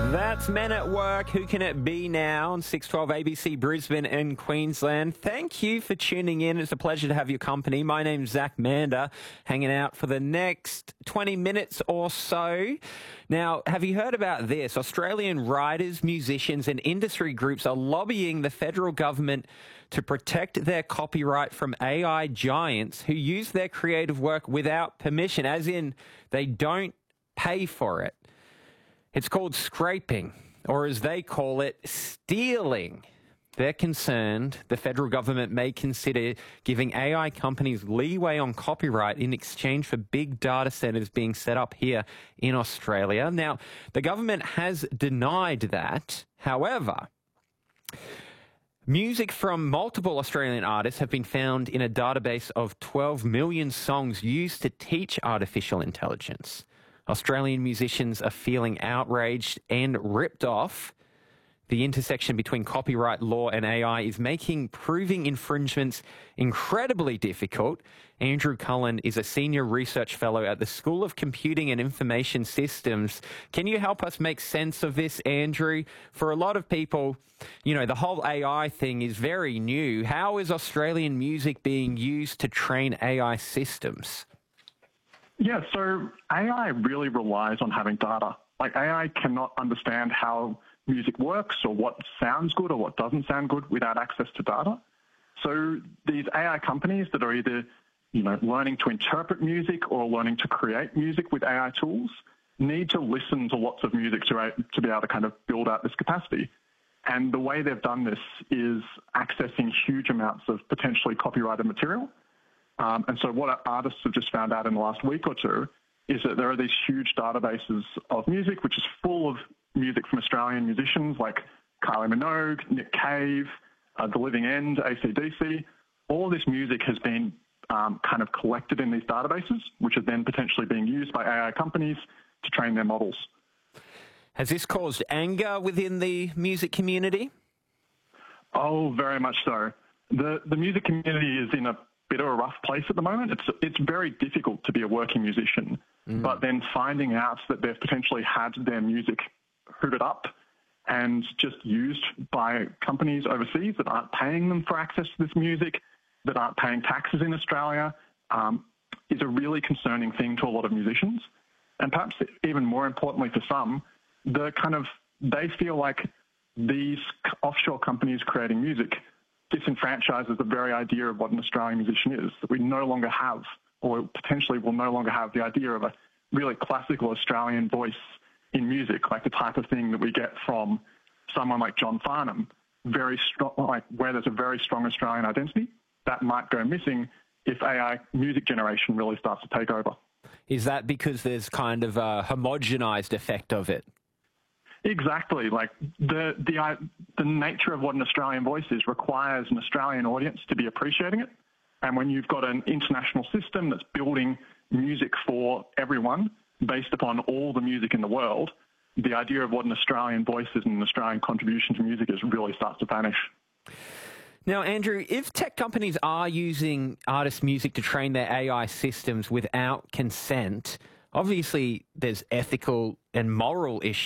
That's Men at Work. Who can it be now on 612 ABC Brisbane and Queensland? Thank you for tuning in. It's a pleasure to have your company. My name's Zach Mander, hanging out for the next 20 minutes or so. Now, have you heard about this? Australian writers, musicians and industry groups are lobbying the federal government to protect their copyright from AI giants who use their creative work without permission, as in they don't pay for it. It's called scraping, or as they call it, stealing. They're concerned the federal government may consider giving AI companies leeway on copyright in exchange for big data centres being set up here in Australia. Now, the government has denied that. However, music from multiple Australian artists have been found in a database of 12 million songs used to teach artificial intelligence. Australian musicians are feeling outraged and ripped off. The intersection between copyright law and AI is making proving infringements incredibly difficult. Andrew Cullen is a senior research fellow at the School of Computing and Information Systems. Can you help us make sense of this, Andrew? For a lot of people, you know, the whole AI thing is very new. How is Australian music being used to train AI systems? Yeah, so AI really relies on having data. Like, AI cannot understand how music works or what sounds good or what doesn't sound good without access to data. So these AI companies that are either, learning to interpret music or learning to create music with AI tools need to listen to lots of music to be able to kind of build out this capacity. And the way they've done this is accessing huge amounts of potentially copyrighted material. And so what artists have just found out in the last week or two is that there are these huge databases of music, which is full of music from Australian musicians like Kylie Minogue, Nick Cave, The Living End, AC/DC. All of this music has been kind of collected in these databases, which are then potentially being used by AI companies to train their models. Has this caused anger within the music community? Oh, very much so. The music community is in a bit of a rough place at the moment. It's very difficult to be a working musician, but then finding out that they've potentially had their music hoovered up and just used by companies overseas that aren't paying them for access to this music, that aren't paying taxes in Australia, is a really concerning thing to a lot of musicians. And perhaps even more importantly for some, they feel like these offshore companies creating music disenfranchises the very idea of what an Australian musician is, that we no longer have, or potentially will no longer have, the idea of a really classical Australian voice in music, like the type of thing that we get from someone like John Farnham, very strong, like where there's a very strong Australian identity. That might go missing if AI music generation really starts to take over. Is that because there's kind of a homogenized effect of it? Exactly. Like the nature of what an Australian voice is requires an Australian audience to be appreciating it. And when you've got an international system that's building music for everyone based upon all the music in the world, the idea of what an Australian voice is and an Australian contribution to music is really starts to vanish. Now, Andrew, if tech companies are using artists' music to train their AI systems without consent, obviously there's ethical and moral issues